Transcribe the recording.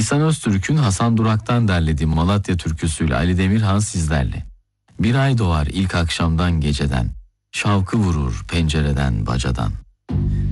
İhsan Öztürk'ün Hasan Durak'tan derlediği Malatya türküsüyle Ali Demirhan sizlerle. Bir ay doğar ilk akşamdan geceden, şavkı vurur pencereden bacadan.